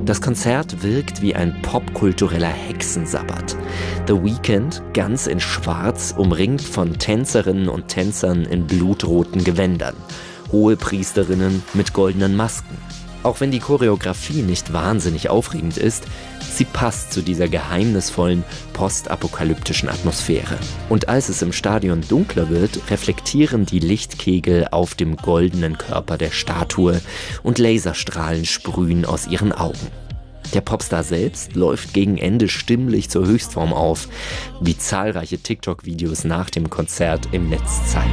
Das Konzert wirkt wie ein popkultureller Hexensabbat. The Weeknd, ganz in Schwarz, umringt von Tänzerinnen und Tänzern in blutroten Gewändern. Hohe Priesterinnen mit goldenen Masken. Auch wenn die Choreografie nicht wahnsinnig aufregend ist, sie passt zu dieser geheimnisvollen, postapokalyptischen Atmosphäre. Und als es im Stadion dunkler wird, reflektieren die Lichtkegel auf dem goldenen Körper der Statue und Laserstrahlen sprühen aus ihren Augen. Der Popstar selbst läuft gegen Ende stimmlich zur Höchstform auf, wie zahlreiche TikTok-Videos nach dem Konzert im Netz zeigen.